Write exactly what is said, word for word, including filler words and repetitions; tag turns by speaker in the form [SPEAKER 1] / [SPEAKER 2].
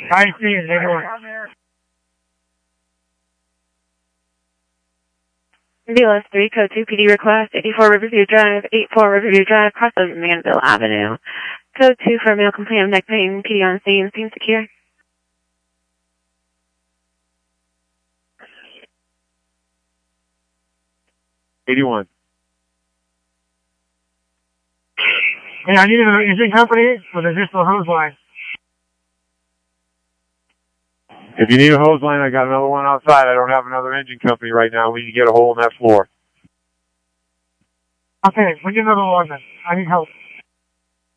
[SPEAKER 1] I see it, everyone.
[SPEAKER 2] B L S three, code two, P D request, eighty-four Riverview Drive, eighty-four Riverview Drive, crossover Manville Avenue. Code two for male complaint of neck pain, P D on scene, scene secure.
[SPEAKER 3] eighty-one.
[SPEAKER 1] Hey, I need an engine company with additional hose line.
[SPEAKER 3] If you need a hose line, I got another one outside. I don't have another engine company right now. We need to get a hole in that floor.
[SPEAKER 1] Okay, we get another one then. I need help.